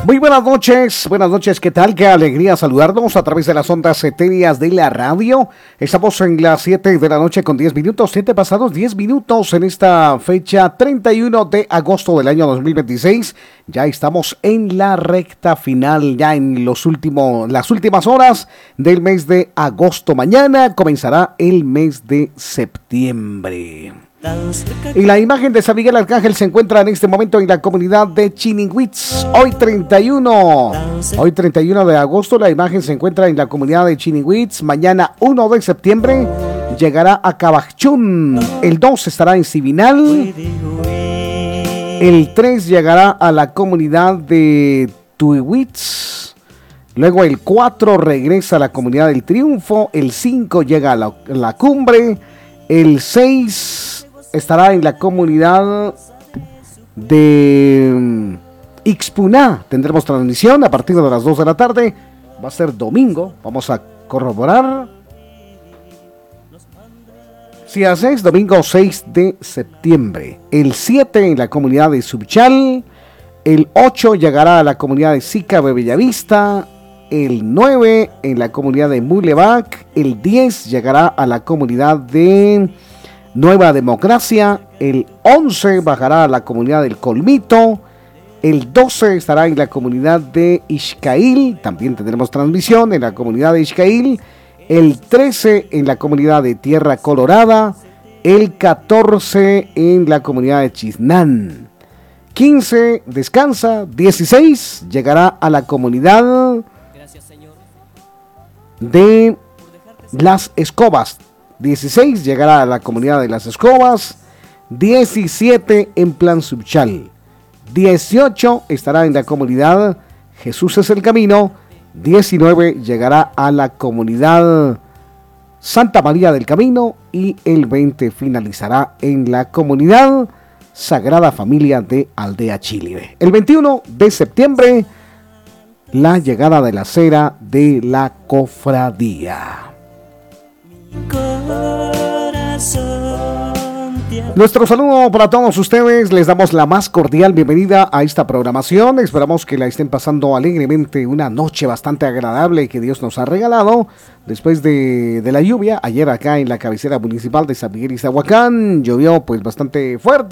Muy buenas noches, ¿qué tal? Qué alegría saludarnos a través de las ondas etéreas de la radio. Estamos en las 7 de la noche con 10 minutos, 7 pasados 10 minutos en esta fecha 31 de agosto del año 2026. Ya estamos en la recta final, ya en las últimas horas del mes de agosto. Mañana comenzará el mes de septiembre. Y la imagen de San Miguel Arcángel se encuentra en este momento en la comunidad de Chinigüitz. Hoy 31 de agosto la imagen se encuentra en la comunidad de Chinigüitz. Mañana 1 de septiembre llegará a Cabachún. El 2 estará en Sibinal. El 3 llegará a la comunidad de Tuihuitz. Luego el 4 regresa a la comunidad del Triunfo. El 5 llega a la cumbre. El 6 estará en la comunidad de Ixpuná. Tendremos transmisión a partir de las 2 de la tarde. Va a ser domingo. Vamos a corroborar. Si haces domingo 6 de septiembre. El 7 en la comunidad de Subchal. El 8 llegará a la comunidad de Sica de Bellavista. El 9 en la comunidad de Mulevac. El 10 llegará a la comunidad de Nueva Democracia. El 11 bajará a la comunidad del Colmito. El 12 estará en la comunidad de Ixcail. También tendremos transmisión en la comunidad de Ixcail. El 13 en la comunidad de Tierra Colorada. El 14 en la comunidad de Chiznán. 15 descansa. 16 llegará a la comunidad de Las Escobas. 16 llegará a la comunidad de Las Escobas. 17 en Plan Subchal. 18 estará en la comunidad Jesús es el Camino. 19 llegará a la comunidad Santa María del Camino. Y el 20 finalizará en la comunidad Sagrada Familia de Aldea Chile. El 21 de septiembre, la llegada de la cera de la cofradía. Nuestro saludo para todos ustedes, les damos la más cordial bienvenida a esta programación. Esperamos que la estén pasando alegremente, una noche bastante agradable que Dios nos ha regalado después de la lluvia. Ayer acá en la cabecera municipal de San Miguel Iztahuacán llovió pues bastante fuerte.